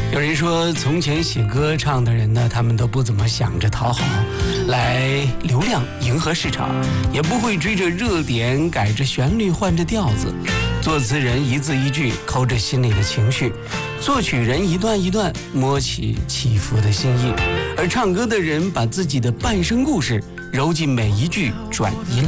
有人说，从前写歌唱的人呢，他们都不怎么想着讨好，来流量迎合市场，也不会追着热点改着旋律换着调子。作词人一字一句抠着心里的情绪，作曲人一段一段摸起起伏的心意，而唱歌的人把自己的半生故事揉进每一句转音